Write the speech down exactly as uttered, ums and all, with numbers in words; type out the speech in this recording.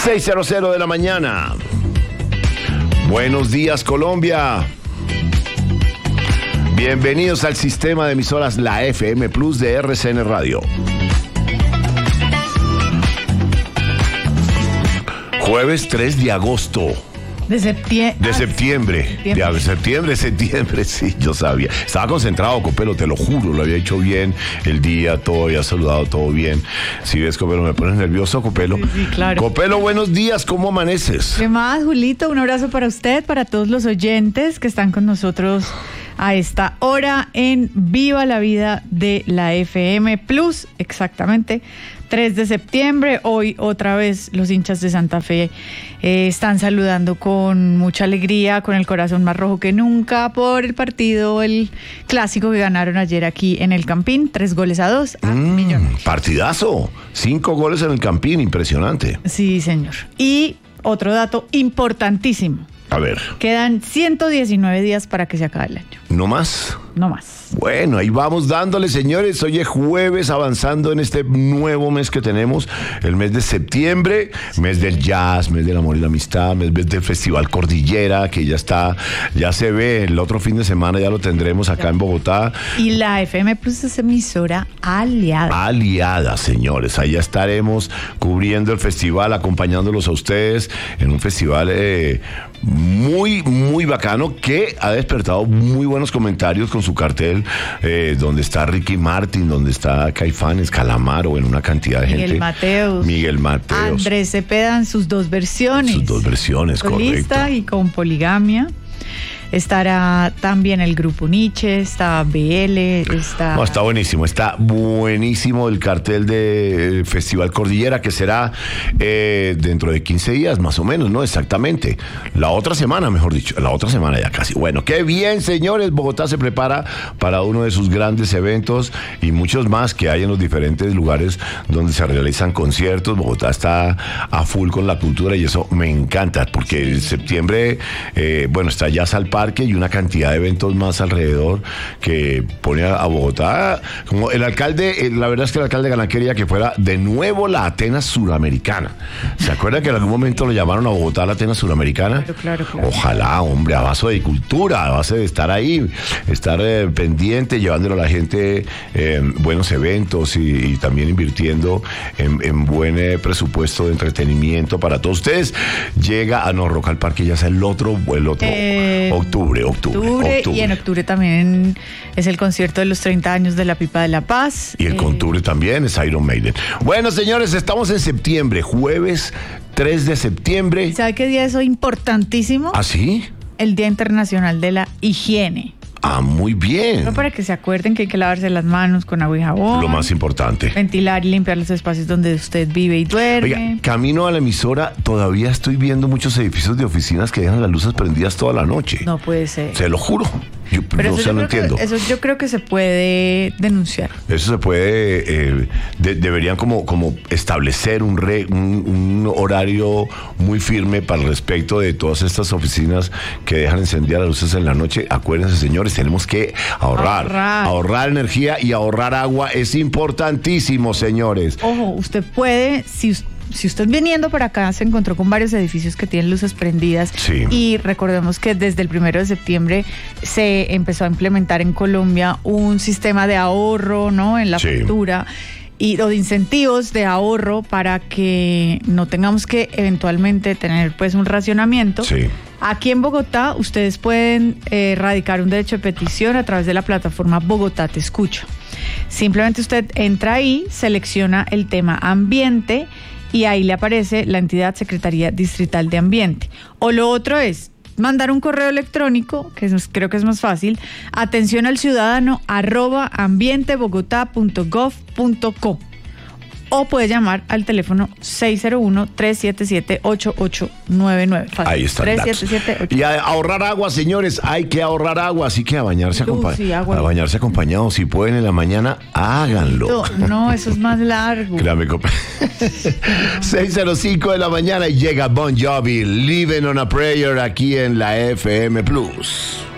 seis cero cero de la mañana. Buenos días, Colombia. Bienvenidos al sistema de emisoras La F M Plus de R C N Radio. Jueves tres de agosto. De septiembre. De septiembre. septiembre. De septiembre, septiembre, sí, yo sabía. Estaba concentrado, Copelo, te lo juro, lo había hecho bien el día, todo, había saludado, todo bien. Si ves, Copelo, me pones nervioso, Copelo. Sí, sí, claro. Copelo, buenos días, ¿cómo amaneces? ¿Qué más, Julito? Un abrazo para usted, para todos los oyentes que están con nosotros a esta hora en Viva la Vida de la F M Plus, exactamente. tres de septiembre, hoy otra vez los hinchas de Santa Fe eh, están saludando con mucha alegría, con el corazón más rojo que nunca por el partido, el clásico que ganaron ayer aquí en el Campín, tres goles a dos a Mm, Millonarios. partidazo, cinco goles en el Campín, impresionante. Sí, señor. Y otro dato importantísimo, A ver, quedan ciento diecinueve días para que se acabe el año, ¿no más? no más. Bueno, ahí vamos dándole, señores. Hoy es jueves, avanzando en este nuevo mes que tenemos, el mes de septiembre, mes del jazz, mes del amor y la amistad, mes del Festival Cordillera, que ya está, ya se ve, el otro fin de semana ya lo tendremos acá en Bogotá. Y la F M Plus es emisora aliada. Aliada, señores. Allá estaremos cubriendo el festival, acompañándolos a ustedes en un festival eh, muy, muy bacano que ha despertado muy buenos comentarios con su cartel, eh, donde está Ricky Martin, donde está Caifanes, Calamaro, en una cantidad de Miguel gente. Mateos. Miguel Mateos. Andrés Cepeda en sus dos versiones. Sus dos versiones, solista correcto. y con poligamia. Estará también el grupo Nietzsche, está B L, está... No, está buenísimo, está buenísimo el cartel de eh, Festival Cordillera, que será eh, dentro de quince días, más o menos, ¿no? Exactamente. La otra semana, mejor dicho, la otra semana ya casi. Bueno, qué bien, señores. Bogotá se prepara para uno de sus grandes eventos y muchos más que hay en los diferentes lugares donde se realizan conciertos. Bogotá está a full con la cultura y eso me encanta, porque en septiembre, eh, bueno, está Jazz al Parque y una cantidad de eventos más alrededor que pone a, a Bogotá como el alcalde. eh, la verdad es que el alcalde Galán quería que fuera de nuevo la Atenas Suramericana. ¿Se acuerda que en algún momento lo llamaron a Bogotá la Atenas Suramericana? Claro, claro, claro. Ojalá, hombre, a base de cultura, a base de estar ahí, estar eh, pendiente, llevándole a la gente eh, buenos eventos y, y también invirtiendo en, en buen eh, presupuesto de entretenimiento para todos ustedes. Llega a no Rock al Parque, ya sea el otro, el otro Eh, octubre, octubre, octubre, octubre. y en octubre también es el concierto de los treinta años de la Pipa de la Paz. Y el Eh, octubre también es Iron Maiden. Bueno, señores, estamos en septiembre, jueves tres de septiembre. ¿Sabe qué día es hoy importantísimo? ¿Ah, sí? El Día Internacional de la Higiene. Ah, muy bien. Solo para que se acuerden que hay que lavarse las manos con agua y jabón. Lo más importante. Ventilar y limpiar los espacios donde usted vive y duerme. Oiga, camino a la emisora, todavía estoy viendo muchos edificios de oficinas que dejan las luces prendidas toda la noche. No puede ser. Se lo juro. Yo Pero no, eso, o sea, yo no creo entiendo. que, eso yo creo que se puede denunciar. Eso se puede, eh, de- deberían como, como establecer un, re- un, un horario muy firme para el respecto de todas estas oficinas que dejan encendidas las luces en la noche. Acuérdense, señores, tenemos que ahorrar, Ahorrar. ahorrar energía y ahorrar agua. Es importantísimo, señores. Ojo, usted puede, si usted Si usted viniendo por acá se encontró con varios edificios que tienen luces prendidas, Sí. y recordemos que desde el primero de septiembre se empezó a implementar en Colombia un sistema de ahorro, ¿no? En la Sí. factura y o de incentivos de ahorro para que no tengamos que eventualmente tener pues un racionamiento. Sí. Aquí en Bogotá ustedes pueden eh, radicar un derecho de petición a través de la plataforma Bogotá Te Escucha. Simplemente usted entra ahí, selecciona el tema ambiente y ahí le aparece la entidad Secretaría Distrital de Ambiente. O lo otro es mandar un correo electrónico, que es, creo que es más fácil, atención al ciudadano arroba ambientebogotá punto gov punto co. O puede llamar al teléfono seis cero uno, tres siete siete, ocho ocho nueve nueve. Fácil. Ahí está el dato. tres siete siete, ocho. Y a ahorrar agua, señores, hay que ahorrar agua, así que a bañarse, Luz acompa- y agua. a bañarse acompañados. Si pueden en la mañana, háganlo. No, no, eso es más largo. Créame, compa. seis cero cinco de la mañana y llega Bon Jovi, Living on a Prayer, aquí en la F M Plus.